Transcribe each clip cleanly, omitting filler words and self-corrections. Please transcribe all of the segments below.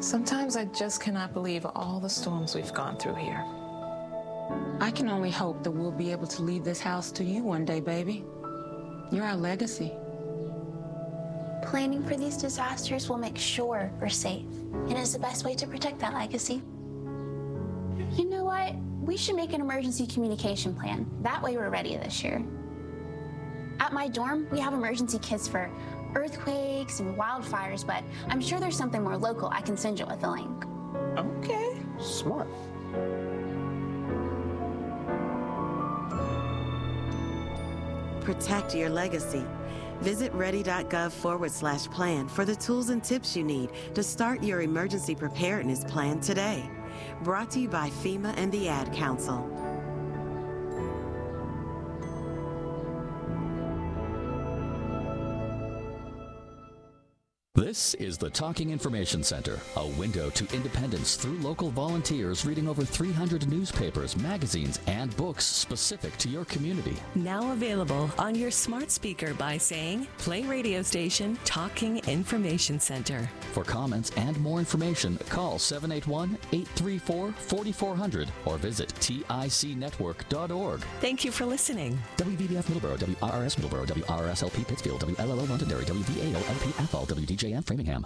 Sometimes I just cannot believe all the storms we've gone through here. I can only hope that we'll be able to leave this house to you one day, baby. You're our legacy. Planning for these disasters will make sure we're safe, and is the best way to protect that legacy. You know what? We should make an emergency communication plan. That way we're ready this year. At my dorm, we have emergency kits for earthquakes and wildfires, but I'm sure there's something more local I can send you with a link. Okay. Smart. Protect your legacy. Visit ready.gov/plan for the tools and tips you need to start your emergency preparedness plan today. Brought to you by FEMA and the Ad Council. This is the Talking Information Center, a window to independence through local volunteers reading over 300 newspapers, magazines, and books specific to your community. Now available on your smart speaker by saying, play radio station Talking Information Center. For comments and more information, call 781-834-4400 or visit ticnetwork.org. Thank you for listening. WVBF Middleborough, WRRS Middleborough, WRSLP Pittsfield, WLLO Londonderry, WVAO LP Athol, WDJM Framingham.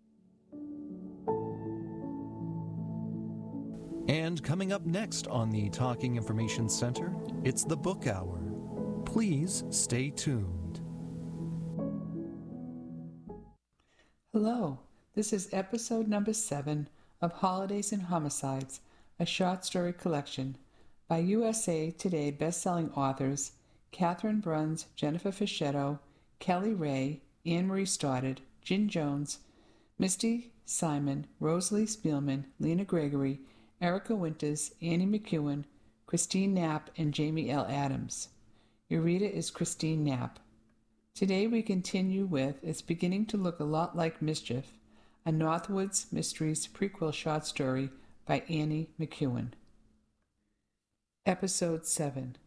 And coming up next on the Talking Information Center, it's the Book Hour. Please stay tuned. Hello, this is episode number 7 of Holidays and Homicides, a short story collection by USA Today bestselling authors Catherine Bruns, Jennifer Fischetto, Kelly Ray, Anne Marie Stoddard, Jen Jones, Misty Simon, Rosalie Spielman, Lena Gregory, Erica Winters, Annie McEwen, Christine Knapp, and Jamie L. Adams. Your reader is Christine Knapp. Today we continue with It's Beginning to Look a Lot Like Mischief, a Northwoods Mysteries prequel short story by Annie McEwen. Episode 7.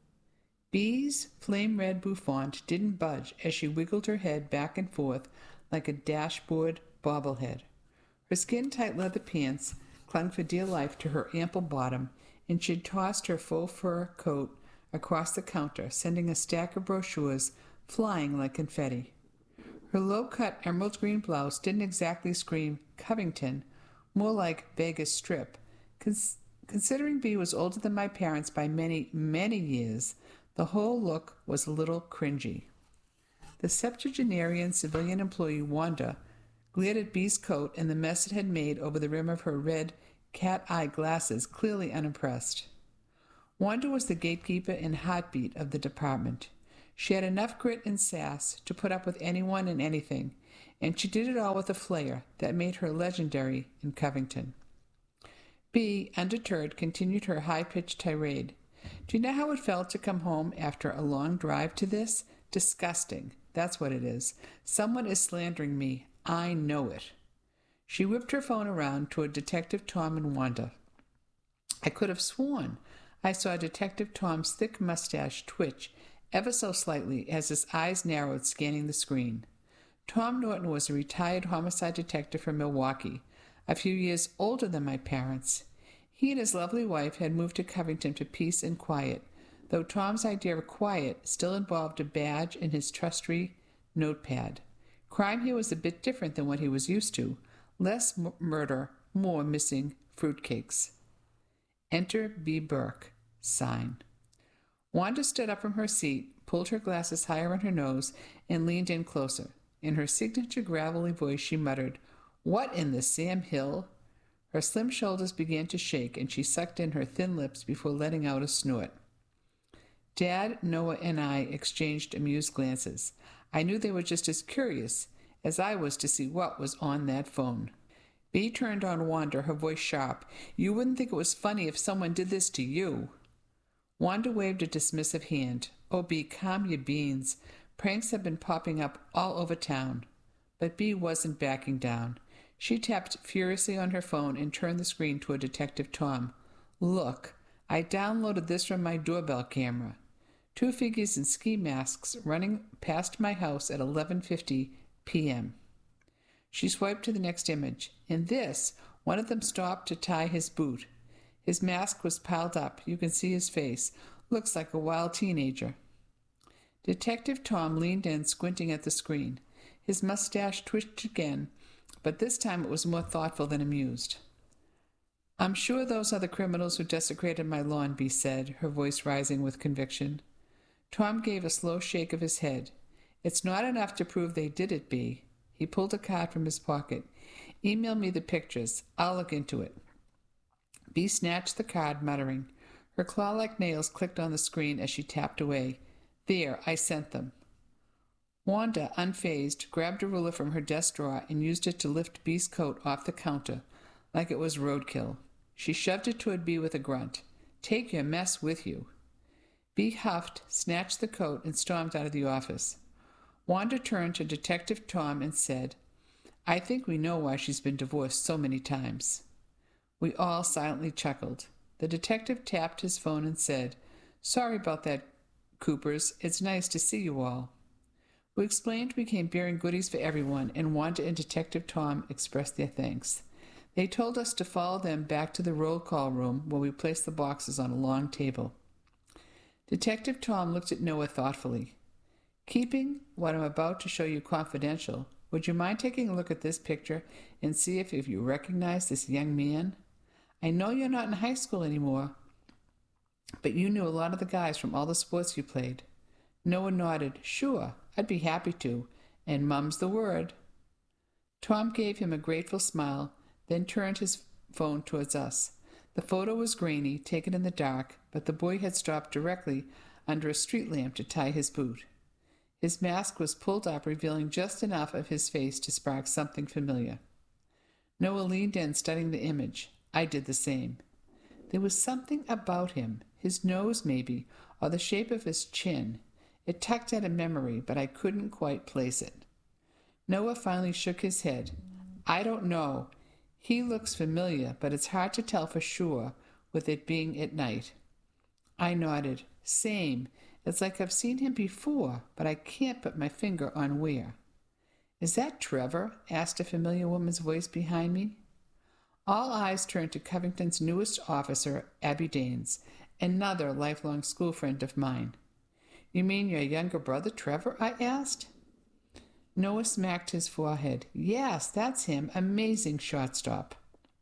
Bee's flame-red bouffant didn't budge as she wiggled her head back and forth like a dashboard bobblehead. Her skin-tight leather pants clung for dear life to her ample bottom, and she'd tossed her faux fur coat across the counter, sending a stack of brochures flying like confetti. Her low-cut emerald green blouse didn't exactly scream Covington, more like Vegas Strip. Considering Bee was older than my parents by many, many years, the whole look was a little cringy. The septuagenarian civilian employee Wanda glared at Bee's coat and the mess it had made over the rim of her red cat-eye glasses, clearly unimpressed. Wanda was the gatekeeper and heartbeat of the department. She had enough grit and sass to put up with anyone and anything, and she did it all with a flair that made her legendary in Covington. Bee, undeterred, continued her high-pitched tirade. Do you know how it felt to come home after a long drive to this? Disgusting. That's what it is. Someone is slandering me. I know it. She whipped her phone around toward Detective Tom and Wanda. I could have sworn I saw Detective Tom's thick mustache twitch ever so slightly as his eyes narrowed, scanning the screen. Tom Norton was a retired homicide detective from Milwaukee, a few years older than my parents. He and his lovely wife had moved to Covington for peace and quiet, though Tom's idea of quiet still involved a badge and his trusty notepad. Crime here was a bit different than what he was used to. Less murder, more missing fruitcakes. Enter B. Burke. Sign. Wanda stood up from her seat, pulled her glasses higher on her nose, and leaned in closer. In her signature gravelly voice, she muttered, "What in the Sam Hill?" Her slim shoulders began to shake, and she sucked in her thin lips before letting out a snort. Dad, Noah, and I exchanged amused glances. I knew they were just as curious as I was to see what was on that phone. Bee turned on Wanda, her voice sharp. "You wouldn't think it was funny if someone did this to you." Wanda waved a dismissive hand. "Oh, Bee, calm your beans. Pranks have been popping up all over town." But Bee wasn't backing down. She tapped furiously on her phone and turned the screen toward Detective Tom. "Look, I downloaded this from my doorbell camera. 2 figures in ski masks running past my house at 11:50 p.m. She swiped to the next image. "And this, One of them stopped to tie his boot. His mask was piled up. You can see his face. Looks like a wild teenager. Detective Tom leaned in, squinting at the screen. His mustache twitched again, but this time it was more thoughtful than amused. I'm sure those are the criminals who desecrated my lawn, Bee said, her voice rising with conviction. Tom gave a slow shake of his head. It's not enough to prove they did it, Bee. He pulled a card from his pocket. Email me the pictures. I'll look into it. Bee snatched the card, muttering. Her claw-like nails clicked on the screen as she tapped away. There, I sent them. Wanda, unfazed, grabbed a ruler from her desk drawer and used it to lift Bee's coat off the counter, like it was roadkill. She shoved it toward Bee with a grunt. Take your mess with you. Bee huffed, snatched the coat, and stormed out of the office. Wanda turned to Detective Tom and said, I think we know why she's been divorced so many times. We all silently chuckled. The detective tapped his phone and said, Sorry about that, Coopers. It's nice to see you all. We explained we came bearing goodies for everyone, and Wanda and Detective Tom expressed their thanks. They told us to follow them back to the roll call room where we placed the boxes on a long table. Detective Tom looked at Noah thoughtfully. Keeping what I'm about to show you confidential, would you mind taking a look at this picture and see if you recognize this young man? I know you're not in high school anymore, but you knew a lot of the guys from all the sports you played. Noah nodded. Sure, I'd be happy to, and mum's the word. Tom gave him a grateful smile, then turned his phone towards us. The photo was grainy, taken in the dark, but the boy had stopped directly under a street lamp to tie his boot. His mask was pulled up, revealing just enough of his face to spark something familiar. Noah leaned in, studying the image. I did the same. There was something about him, his nose maybe, or the shape of his chin. It tugged at a memory, but I couldn't quite place it. Noah finally shook his head. I don't know. He looks familiar, but it's hard to tell for sure with it being at night. I nodded. Same. It's like I've seen him before, but I can't put my finger on where. Is that Trevor? Asked a familiar woman's voice behind me. All eyes turned to Covington's newest officer, Abby Danes, another lifelong school friend of mine. You mean your younger brother, Trevor? I asked. Noah smacked his forehead. Yes, that's him. Amazing shortstop.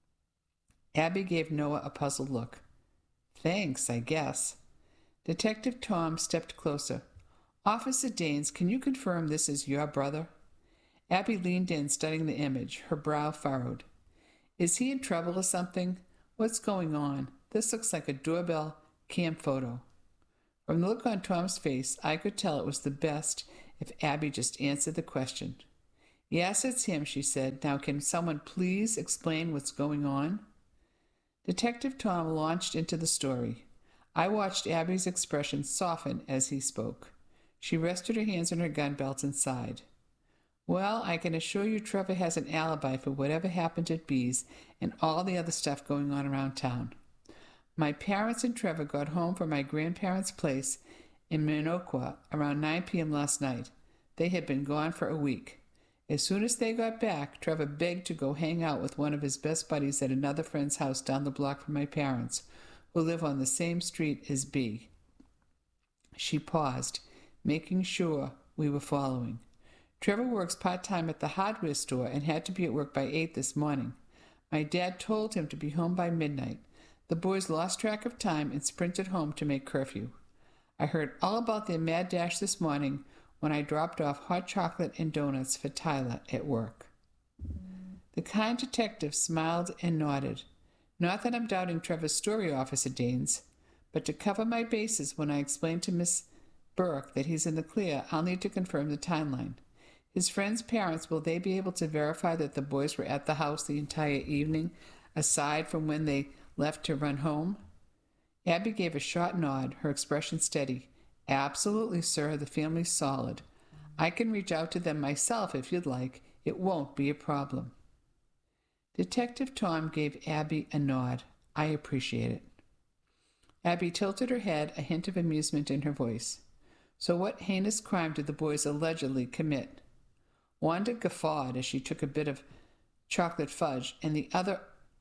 Abby gave Noah a puzzled look. Thanks, I guess. Detective Tom stepped closer. Officer Danes, can you confirm this is your brother? Abby leaned in, studying the image, her brow furrowed. Is he in trouble or something? What's going on? This looks like a doorbell cam photo. From the look on Tom's face, I could tell it was the best if Abby just answered the question. Yes, it's him, she said. Now can someone please explain what's going on? Detective Tom launched into the story. I watched Abby's expression soften as he spoke. She rested her hands on her gun belt and sighed. Well, I can assure you Trevor has an alibi for whatever happened at Bee's and all the other stuff going on around town. My parents and Trevor got home from my grandparents' place in Minocqua around 9 p.m. last night. They had been gone for a week. As soon as they got back, Trevor begged to go hang out with one of his best buddies at another friend's house down the block from my parents, who live on the same street as Bee. She paused, making sure we were following. Trevor works part-time at the hardware store and had to be at work by 8 this morning. My dad told him to be home by midnight. The boys lost track of time and sprinted home to make curfew. I heard all about their mad dash this morning when I dropped off hot chocolate and donuts for Tyler at work. The kind detective smiled and nodded. Not that I'm doubting Trevor's story, Officer Danes, but to cover my bases when I explain to Miss Burke that he's in the clear, I'll need to confirm the timeline. His friend's parents, will they be able to verify that the boys were at the house the entire evening, aside from when they left to run home? Abby gave a short nod, her expression steady. Absolutely, sir. The family's solid. I can reach out to them myself if you'd like. It won't be a problem. Detective Tom gave Abby a nod. I appreciate it. Abby tilted her head, a hint of amusement in her voice. So what heinous crime did the boys allegedly commit? Wanda guffawed as she took a bit of chocolate fudge, and the other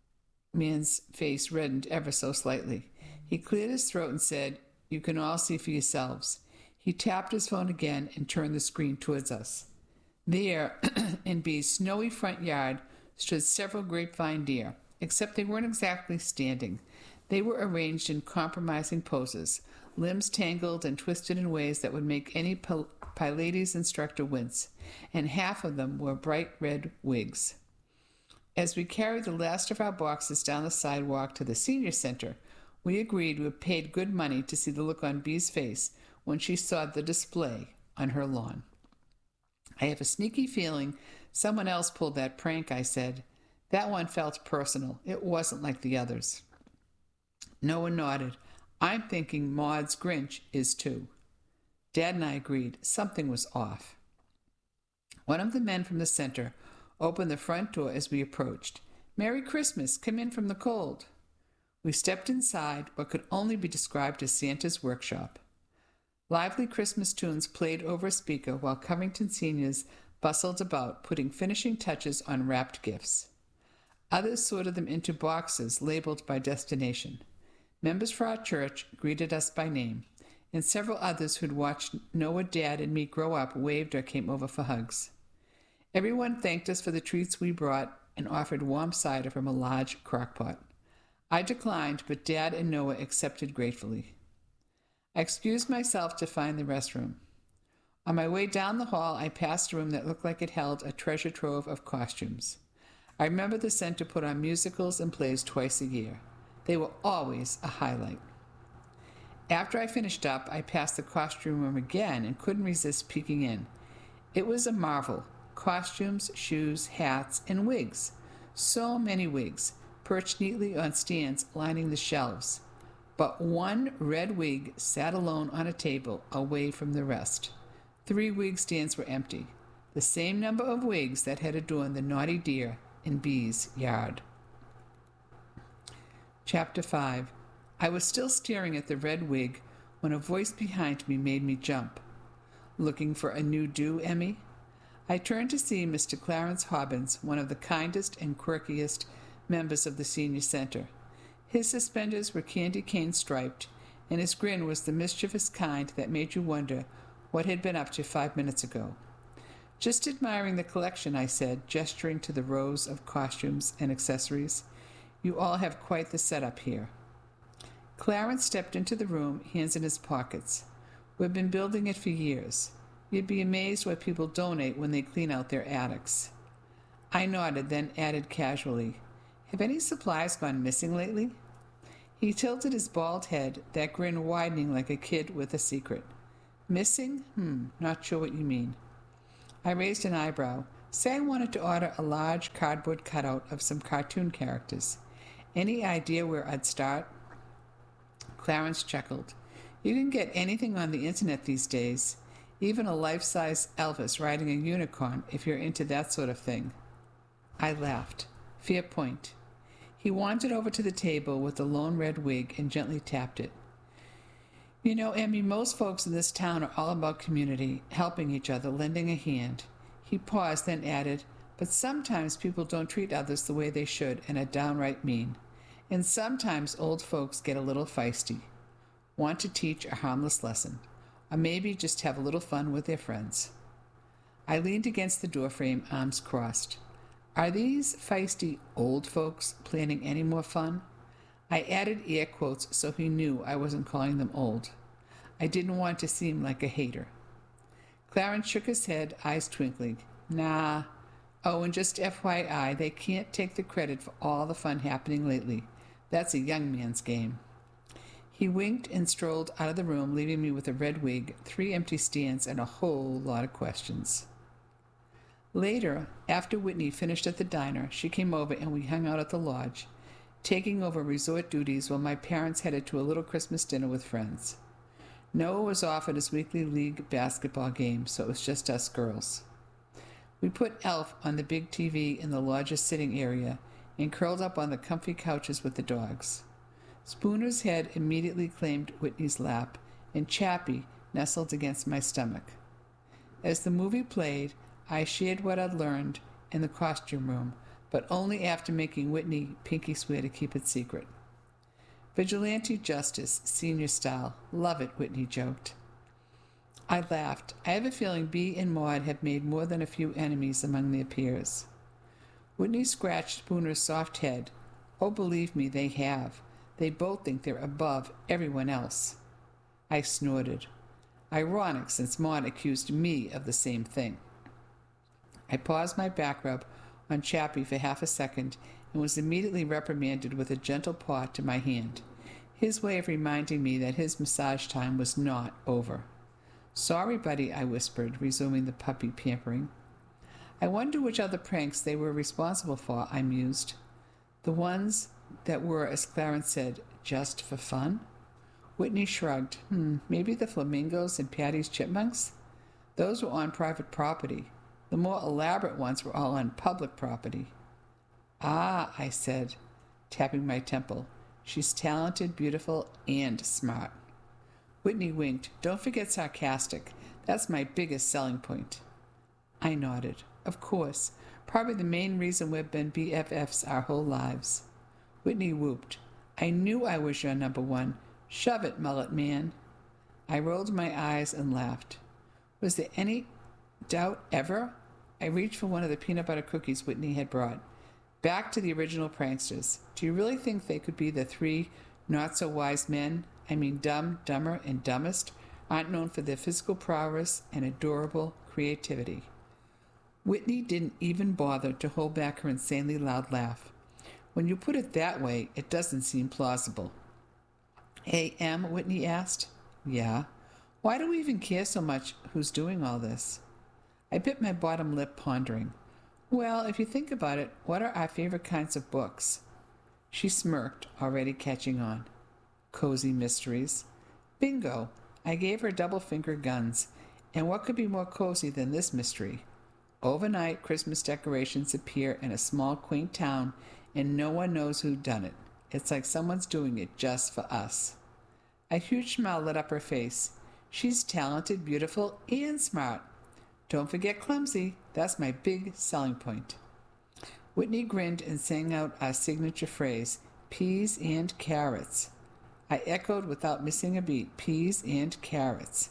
man's face reddened ever so slightly. He cleared his throat and said, "You can all see for yourselves." He tapped his phone again and turned the screen towards us. There, in Bee's snowy front yard, stood several grapevine deer, except they weren't exactly standing. They were arranged in compromising poses, limbs tangled and twisted in ways that would make any Pilates instructor wince, and half of them wore bright red wigs. As we carried the last of our boxes down the sidewalk to the senior center, we agreed we paid good money to see the look on Bee's face when she saw the display on her lawn. "I have a sneaky feeling someone else pulled that prank," I said. "That one felt personal. It wasn't like the others." Noah nodded. "I'm thinking Maud's Grinch is too." Dad and I agreed something was off. One of the men from the center opened the front door as we approached. "Merry Christmas! Come in from the cold." We stepped inside what could only be described as Santa's workshop. Lively Christmas tunes played over a speaker while Covington seniors bustled about, putting finishing touches on wrapped gifts. Others sorted them into boxes labeled by destination. Members for our church greeted us by name, and several others who'd watched Noah, Dad, and me grow up waved or came over for hugs. Everyone thanked us for the treats we brought and offered warm cider from a large crock-pot. I declined, but Dad and Noah accepted gratefully. I excused myself to find the restroom. On my way down the hall, I passed a room that looked like it held a treasure trove of costumes. I remember the center put on musicals and plays twice a year. They were always a highlight. After I finished up, I passed the costume room again and couldn't resist peeking in. It was a marvel. Costumes, shoes, hats, and wigs. So many wigs, perched neatly on stands lining the shelves. But one red wig sat alone on a table away from the rest. 3 wig stands were empty, the same number of wigs that had adorned the naughty deer in Bee's yard. Chapter 5. I was still staring at the red wig when a voice behind me made me jump. "Looking for a new do, Emmy?" I turned to see Mr. Clarence Hobbins, one of the kindest and quirkiest members of the senior center. His suspenders were candy cane striped, and his grin was the mischievous kind that made you wonder what he'd been up to 5 minutes ago. "Just admiring the collection," I said, gesturing to the rows of costumes and accessories. "You all have quite the setup here." Clarence stepped into the room, hands in his pockets. "We've been building it for years. You'd be amazed what people donate when they clean out their attics." I nodded, then added casually, "Have any supplies gone missing lately?" He tilted his bald head, that grin widening like a kid with a secret. "Missing? Not sure what you mean." I raised an eyebrow. "Say I wanted to order a large cardboard cutout of some cartoon characters. Any idea where I'd start?" Clarence chuckled. "You can get anything on the internet these days, even a life-size Elvis riding a unicorn if you're into that sort of thing." I laughed. Fair point. He wandered over to the table with the lone red wig and gently tapped it. "You know, Emmy, most folks in this town are all about community, helping each other, lending a hand." He paused, then added, "But sometimes people don't treat others the way they should and are downright mean. And sometimes old folks get a little feisty, want to teach a harmless lesson, or maybe just have a little fun with their friends." I leaned against the doorframe, arms crossed. Are these feisty old folks planning any more fun? I added air quotes so he knew I wasn't calling them old. I didn't want to seem like a hater. Clarence shook his head, eyes twinkling. "Nah. Oh, and just FYI, they can't take the credit for all the fun happening lately. That's a young man's game." He winked and strolled out of the room, leaving me with a red wig, 3 empty stands, and a whole lot of questions. Later, after Whitney finished at the diner, she came over and we hung out at the lodge, taking over resort duties while my parents headed to a little Christmas dinner with friends. Noah was off at his weekly league basketball game, so it was just us girls. We put Elf on the big TV in the lodge's sitting area and curled up on the comfy couches with the dogs. Spooner's head immediately claimed Whitney's lap, and Chappie nestled against my stomach. As the movie played, I shared what I'd learned in the costume room, but only after making Whitney pinky swear to keep it secret. Vigilante justice, senior style. Love it, Whitney joked. I laughed. I have a feeling Bea and Maud have made more than a few enemies among their peers. Whitney scratched Spooner's soft head. Oh, believe me, they have. They both think they're above everyone else. I snorted. Ironic, since Maud accused me of the same thing. I paused my back rub on Chappie for half a second and was immediately reprimanded with a gentle paw to my hand, his way of reminding me that his massage time was not over. Sorry, buddy, I whispered, resuming the puppy pampering. I wonder which other pranks they were responsible for, I mused. The ones that were, as Clarence said, just for fun? Whitney shrugged. Maybe the flamingos and Patty's chipmunks? Those were on private property. The more elaborate ones were all on public property. Ah, I said, tapping my temple. She's talented, beautiful, and smart. Whitney winked. Don't forget sarcastic. That's my biggest selling point. I nodded. Of course. Probably the main reason we've been BFFs our whole lives. Whitney whooped. I knew I was your number one. Shove it, mullet man. I rolled my eyes and laughed. Was there any doubt ever? I reached for one of the peanut butter cookies Whitney had brought. Back to the original pranksters. Do you really think they could be the three not-so-wise men, I mean Dumb, Dumber, and Dumbest, aren't known for their physical prowess and adorable creativity? Whitney didn't even bother to hold back her insanely loud laugh. When you put it that way, it doesn't seem plausible. Hey, Em, Whitney asked. Yeah. Why do we even care so much who's doing all this? I bit my bottom lip, pondering. Well, if you think about it, what are our favorite kinds of books? She smirked, already catching on. Cozy mysteries. Bingo! I gave her double-finger guns. And what could be more cozy than this mystery? Overnight, Christmas decorations appear in a small, quaint town, and no one knows who done it. It's like someone's doing it just for us. A huge smile lit up her face. She's talented, beautiful, and smart. Don't forget clumsy. That's my big selling point. Whitney grinned and sang out our signature phrase, peas and carrots. I echoed without missing a beat, peas and carrots.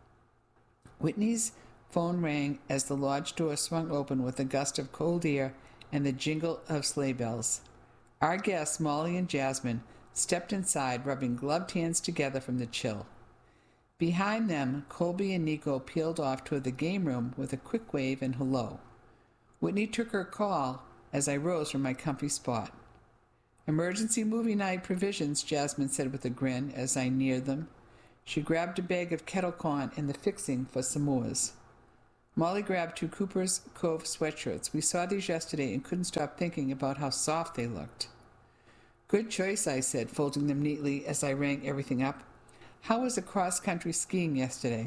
Whitney's phone rang as the lodge door swung open with a gust of cold air and the jingle of sleigh bells. Our guests, Molly and Jasmine, stepped inside, rubbing gloved hands together from the chill. Behind them, Colby and Nico peeled off toward the game room with a quick wave and hello. Whitney took her call as I rose from my comfy spot. Emergency movie night provisions, Jasmine said with a grin as I neared them. She grabbed a bag of kettle corn and the fixing for s'mores. Molly grabbed 2 Cooper's Cove sweatshirts. We saw these yesterday and couldn't stop thinking about how soft they looked. Good choice, I said, folding them neatly as I rang everything up. How was the cross-country skiing yesterday?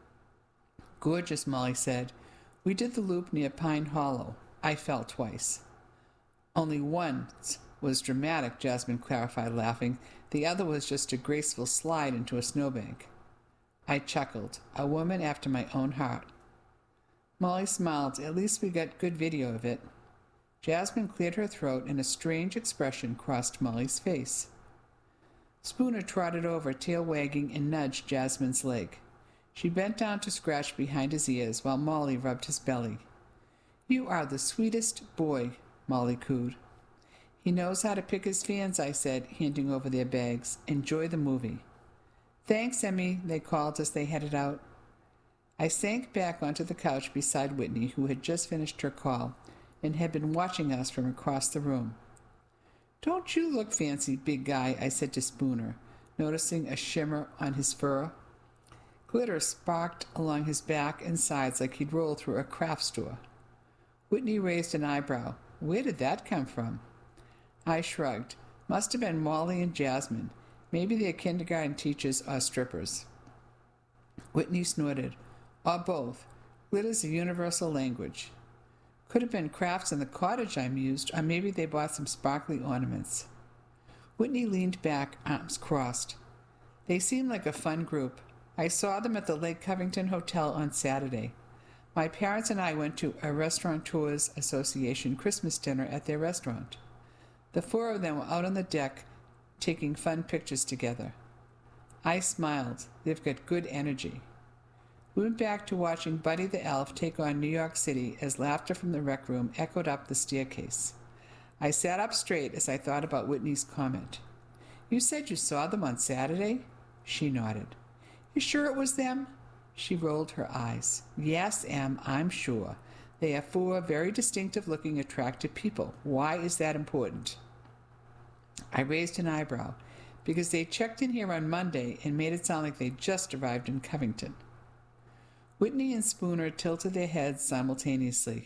Gorgeous, Molly said. We did the loop near Pine Hollow. I fell twice. Only once was dramatic, Jasmine clarified, laughing. The other was just a graceful slide into a snowbank. I chuckled. A woman after my own heart. Molly smiled. At least we got good video of it. Jasmine cleared her throat and a strange expression crossed Molly's face. Spooner trotted over, tail wagging, and nudged Jasmine's leg. She bent down to scratch behind his ears while Molly rubbed his belly. You are the sweetest boy, Molly cooed. He knows how to pick his fans, I said, handing over their bags. Enjoy the movie. Thanks, Emmy, they called as they headed out. I sank back onto the couch beside Whitney, who had just finished her call and had been watching us from across the room. Don't you look fancy, big guy, I said to Spooner, noticing a shimmer on his fur. Glitter sparked along his back and sides like he'd rolled through a craft store. Whitney raised an eyebrow. Where did that come from? I shrugged. Must have been Molly and Jasmine. Maybe they're kindergarten teachers or strippers. Whitney snorted. Or both. Glitter's a universal language. Could have been crafts in the cottage, I mused, or maybe they bought some sparkly ornaments. Whitney leaned back, arms crossed. They seemed like a fun group. I saw them at the Lake Covington Hotel on Saturday. My parents and I went to a Restaurateurs Association Christmas dinner at their restaurant. The four of them were out on the deck taking fun pictures together. I smiled. They've got good energy. We went back to watching Buddy the Elf take on New York City as laughter from the rec room echoed up the staircase. I sat up straight as I thought about Whitney's comment. You said you saw them on Saturday? She nodded. You sure it was them? She rolled her eyes. Yes, Em, I'm sure. They are four very distinctive-looking, attractive people. Why is that important? I raised an eyebrow, because they checked in here on Monday and made it sound like they just arrived in Covington. Whitney and Spooner tilted their heads simultaneously.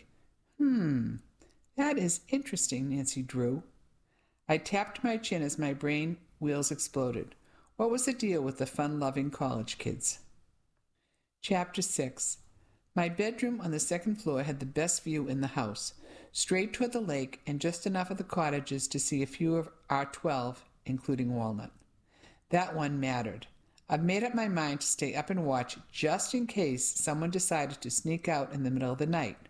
That is interesting, Nancy drew. I tapped my chin as my brain wheels exploded. What was the deal with the fun-loving college kids? Chapter 6. My bedroom on the second floor had the best view in the house, straight toward the lake and just enough of the cottages to see a few of our 12, including Walnut. That one mattered. I've made up my mind to stay up and watch just in case someone decided to sneak out in the middle of the night.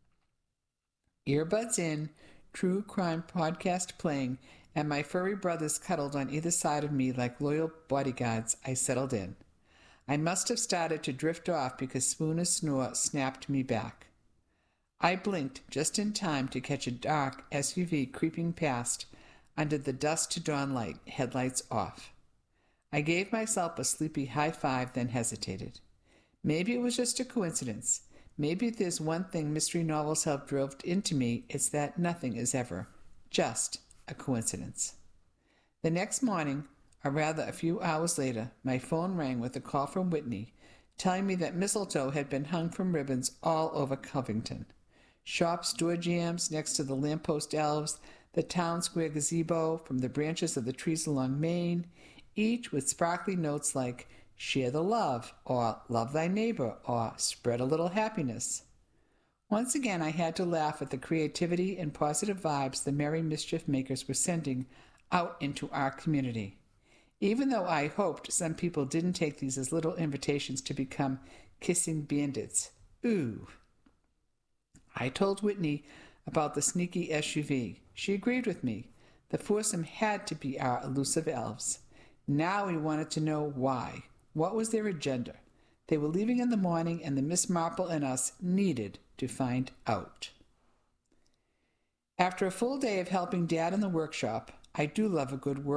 Earbuds in, true crime podcast playing, and my furry brothers cuddled on either side of me like loyal bodyguards, I settled in. I must have started to drift off because Spooner's snore snapped me back. I blinked just in time to catch a dark SUV creeping past under the dusk-to-dawn light, headlights off. I gave myself a sleepy high five, then hesitated. Maybe it was just a coincidence. Maybe if there's one thing mystery novels have drilled into me, it's that nothing is ever just a coincidence. The next morning, or rather a few hours later, my phone rang with a call from Whitney, telling me that mistletoe had been hung from ribbons all over Covington. Shops, door jambs next to the lamppost elves, the town square gazebo from the branches of the trees along Main, each with sparkly notes like share the love, or love thy neighbor, or spread a little happiness. Once again I had to laugh at the creativity and positive vibes the merry mischief makers were sending out into our community. Even though I hoped some people didn't take these as little invitations to become kissing bandits. Ooh. I told Whitney about the sneaky SUV. She agreed with me. The foursome had to be our elusive elves. Now we wanted to know why. What was their agenda? They were leaving in the morning, and the Miss Marple and us needed to find out. After a full day of helping Dad in the workshop, I do love a good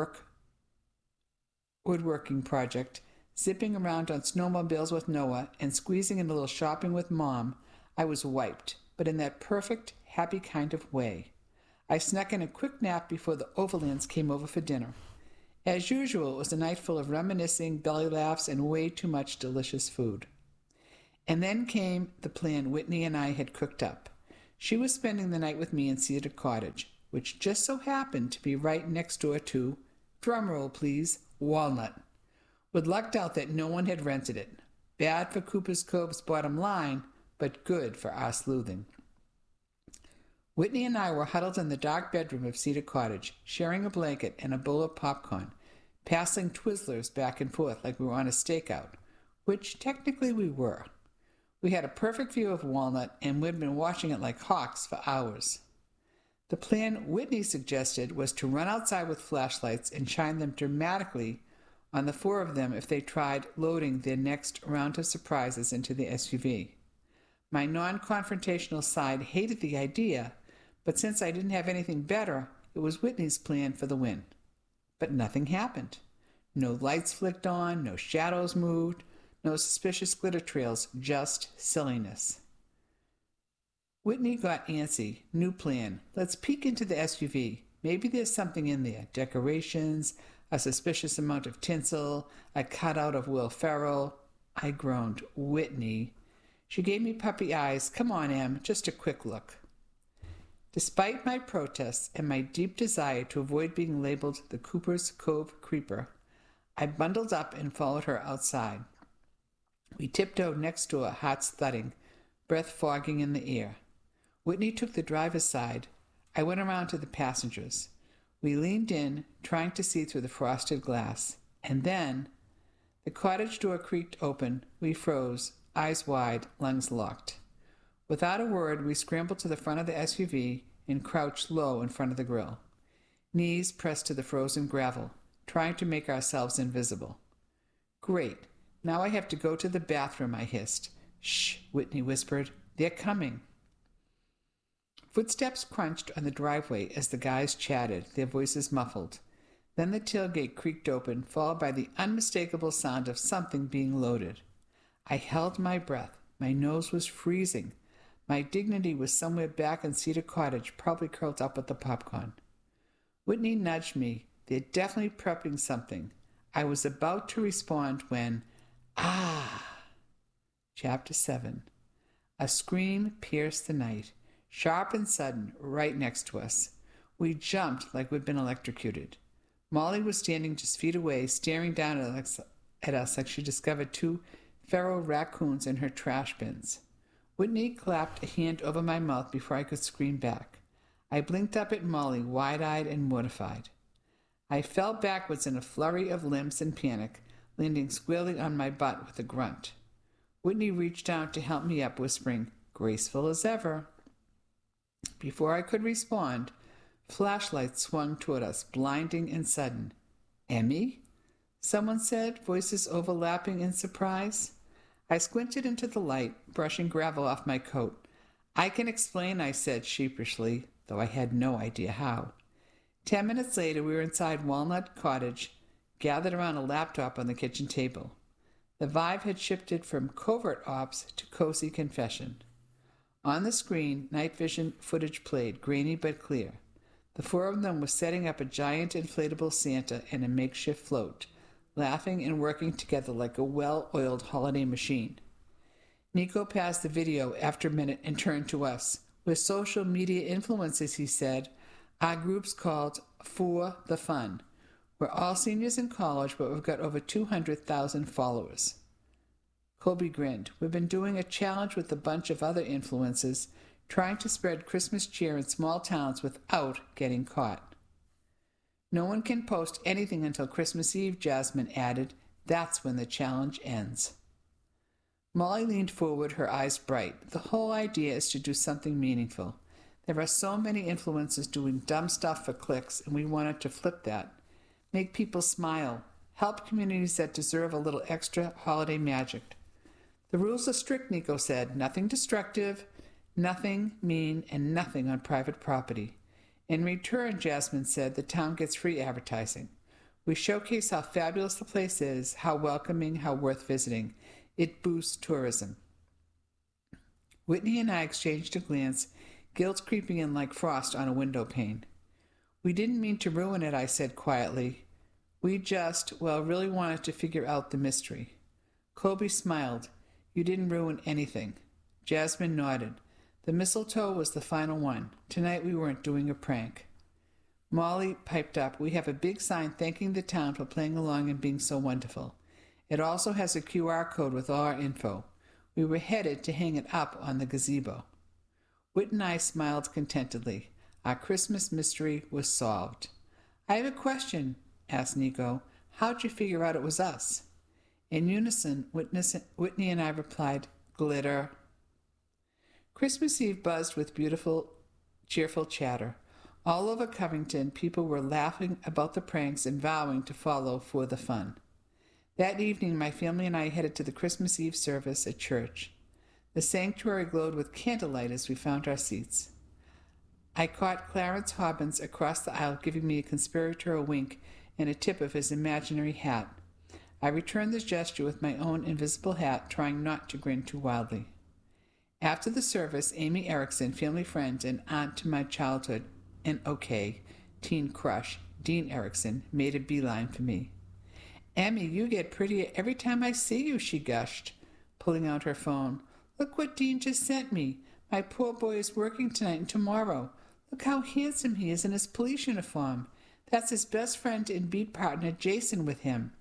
woodworking project, zipping around on snowmobiles with Noah, and squeezing in a little shopping with Mom, I was wiped, but in that perfect, happy kind of way. I snuck in a quick nap before the Overlands came over for dinner. As usual, it was a night full of reminiscing, belly laughs, and way too much delicious food. And then came the plan Whitney and I had cooked up. She was spending the night with me in Cedar Cottage, which just so happened to be right next door to, drumroll please, Walnut. We'd lucked out that no one had rented it. Bad for Cooper's Cove's bottom line, but good for our sleuthing. Whitney and I were huddled in the dark bedroom of Cedar Cottage, sharing a blanket and a bowl of popcorn, passing Twizzlers back and forth like we were on a stakeout, which technically we were. We had a perfect view of Walnut, and we'd been watching it like hawks for hours. The plan Whitney suggested was to run outside with flashlights and shine them dramatically on the four of them if they tried loading their next round of surprises into the SUV. My non-confrontational side hated the idea, but since I didn't have anything better, it was Whitney's plan for the win. But nothing happened. No lights flicked on, no shadows moved, no suspicious glitter trails, just silliness. Whitney got antsy. New plan. Let's peek into the SUV. Maybe there's something in there. Decorations, a suspicious amount of tinsel, a cutout of Will Ferrell. I groaned. Whitney. She gave me puppy eyes. Come on, Em, just a quick look. Despite my protests and my deep desire to avoid being labeled the Cooper's Cove creeper, I bundled up and followed her outside. We tiptoed next door, hearts thudding, breath fogging in the air. Whitney took the driver's side. I went around to the passengers. We leaned in, trying to see through the frosted glass. And then the cottage door creaked open. We froze, eyes wide, lungs locked. Without a word, we scrambled to the front of the SUV and crouched low in front of the grill, knees pressed to the frozen gravel, trying to make ourselves invisible. Great. Now I have to go to the bathroom, I hissed. Shh, Whitney whispered. They're coming. Footsteps crunched on the driveway as the guys chatted, their voices muffled. Then the tailgate creaked open, followed by the unmistakable sound of something being loaded. I held my breath. My nose was freezing. My dignity was somewhere back in Cedar Cottage, probably curled up with the popcorn. Whitney nudged me. They're definitely prepping something. I was about to respond when, Chapter 7. A scream pierced the night, sharp and sudden, right next to us. We jumped like we'd been electrocuted. Molly was standing just feet away, staring down at us like she discovered 2 feral raccoons in her trash bins. Whitney clapped a hand over my mouth before I could scream back. I blinked up at Molly, wide-eyed and mortified. I fell backwards in a flurry of limbs and panic, landing squarely on my butt with a grunt. Whitney reached down to help me up, whispering, graceful as ever. Before I could respond, flashlights swung toward us, blinding and sudden. Emmy? Someone said, voices overlapping in surprise. I squinted into the light, brushing gravel off my coat. I can explain, I said sheepishly, though I had no idea how. 10 minutes later, we were inside Walnut Cottage, gathered around a laptop on the kitchen table. The vibe had shifted from covert ops to cozy confession. On the screen, night vision footage played, grainy but clear. The 4 of them were setting up a giant inflatable Santa and a makeshift float, laughing and working together like a well-oiled holiday machine. Nico passed the video after a minute and turned to us. We're social media influencers, he said. Our group's called For the Fun. We're all seniors in college, but we've got over 200,000 followers. Colby grinned. We've been doing a challenge with a bunch of other influencers, trying to spread Christmas cheer in small towns without getting caught. No one can post anything until Christmas Eve, Jasmine added. That's when the challenge ends. Molly leaned forward, her eyes bright. The whole idea is to do something meaningful. There are so many influencers doing dumb stuff for clicks, and we wanted to flip that. Make people smile. Help communities that deserve a little extra holiday magic. The rules are strict, Nico said. Nothing destructive, nothing mean, and nothing on private property. In return, Jasmine said, the town gets free advertising. We showcase how fabulous the place is, how welcoming, how worth visiting. It boosts tourism. Whitney and I exchanged a glance, guilt creeping in like frost on a window pane. We didn't mean to ruin it, I said quietly. We just, really wanted to figure out the mystery. Colby smiled. You didn't ruin anything. Jasmine nodded. The mistletoe was the final one. Tonight we weren't doing a prank. Molly piped up. We have a big sign thanking the town for playing along and being so wonderful. It also has a QR code with all our info. We were headed to hang it up on the gazebo. Whit and I smiled contentedly. Our Christmas mystery was solved. I have a question, asked Nico. How'd you figure out it was us? In unison, Whitney and I replied, glitter. Christmas Eve buzzed with beautiful, cheerful chatter. All over Covington, people were laughing about the pranks and vowing to follow for the fun. That evening, my family and I headed to the Christmas Eve service at church. The sanctuary glowed with candlelight as we found our seats. I caught Clarence Hobbins across the aisle giving me a conspiratorial wink and a tip of his imaginary hat. I returned this gesture with my own invisible hat, trying not to grin too wildly. After the service, Amy Erickson, family friend and aunt to my childhood, and teen crush, Dean Erickson, made a beeline for me. Emmy, you get prettier every time I see you, she gushed, pulling out her phone. Look what Dean just sent me. My poor boy is working tonight and tomorrow. Look how handsome he is in his police uniform. That's his best friend and beat partner, Jason, with him.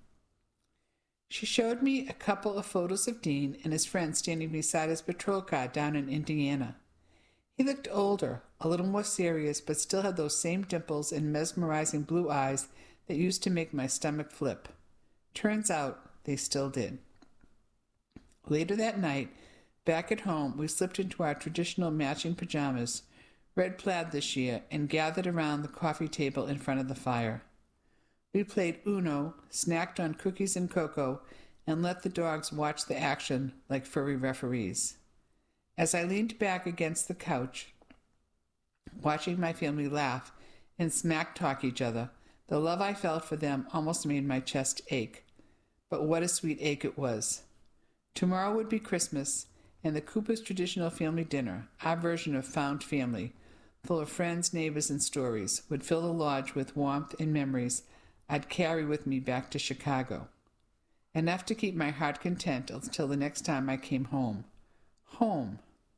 She showed me a couple of photos of Dean and his friend standing beside his patrol car down in Indiana. He looked older, a little more serious, but still had those same dimples and mesmerizing blue eyes that used to make my stomach flip. Turns out they still did. Later that night, Back at home, we slipped into our traditional matching pajamas, red plaid this year, and gathered around the coffee table in front of the fire. We played Uno, snacked on cookies and cocoa, and let the dogs watch the action like furry referees. As I leaned back against the couch, watching my family laugh and smack-talk each other, the love I felt for them almost made my chest ache. But what a sweet ache it was. Tomorrow would be Christmas, and the Cooper's traditional family dinner, our version of found family, full of friends, neighbors, and stories, would fill the lodge with warmth and memories I'd carry with me back to Chicago. Enough to keep my heart content until the next time I came home. Home.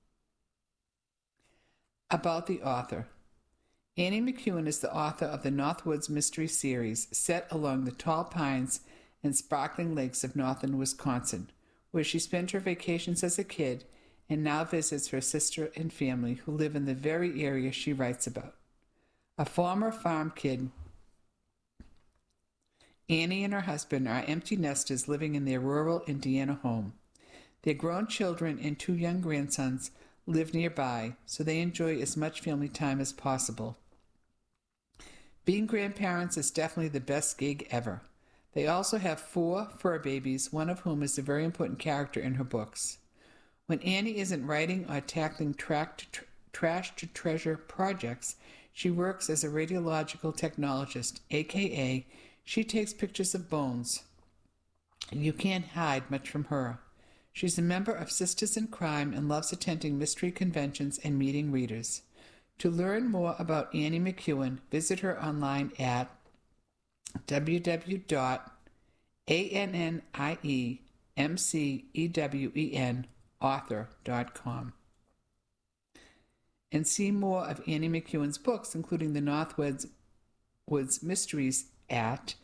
About the author. Annie McEwen is the author of the Northwoods Mystery Series, set along the tall pines and sparkling lakes of northern Wisconsin, where she spent her vacations as a kid and now visits her sister and family who live in the very area she writes about. A former farm kid, Annie and her husband are empty nesters living in their rural Indiana home. Their grown children and 2 young grandsons live nearby, so they enjoy as much family time as possible. Being grandparents is definitely the best gig ever. They also have 4 fur babies, one of whom is a very important character in her books. When Annie isn't writing or tackling trash to treasure projects, she works as a radiological technologist, aka she takes pictures of bones. You can't hide much from her. She's a member of Sisters in Crime and loves attending mystery conventions and meeting readers. To learn more about Annie McEwen, visit her online at www.annieMcewenauthor.com and see more of Annie McEwen's books, including the Northwoods Mysteries, at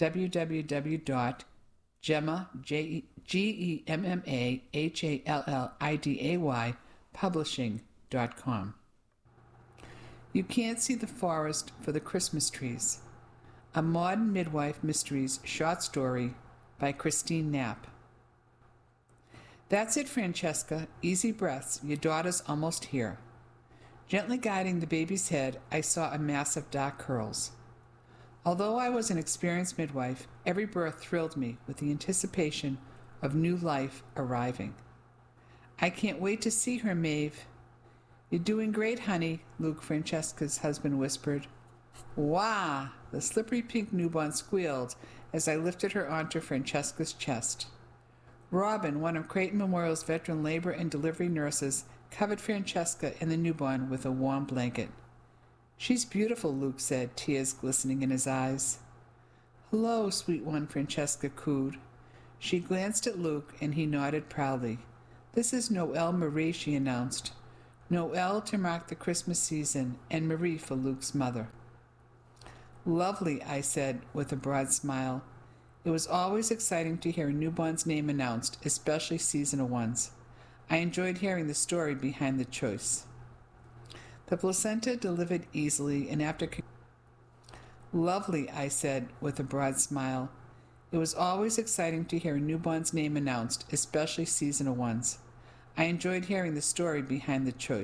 Publishing.com. You Can't See the Forest for the Christmas Trees. A Modern Midwife Mysteries short story by Christine Knapp. That's it, Francesca. Easy breaths. Your daughter's almost here. Gently guiding the baby's head, I saw a mass of dark curls. Although I was an experienced midwife, every birth thrilled me with the anticipation of new life arriving. I can't wait to see her, Maeve. You're doing great, honey, Luke, Francesca's husband, whispered. Wah! The slippery pink newborn squealed as I lifted her onto Francesca's chest. Robin, one of Creighton Memorial's veteran labor and delivery nurses, covered Francesca and the newborn with a warm blanket. She's beautiful, Luke said, tears glistening in his eyes. Hello, sweet one, Francesca cooed. She glanced at Luke, and he nodded proudly. This is Noelle Marie, she announced. Noelle to mark the Christmas season, and Marie for Luke's mother. Lovely, I said, with a broad smile. It was always exciting to hear a newborn's name announced, especially seasonal ones. I enjoyed hearing the story behind the choice. The placenta delivered easily, and after... Lovely, I said, with a broad smile. It was always exciting to hear a newborn's name announced, especially seasonal ones. I enjoyed hearing the story behind the choice.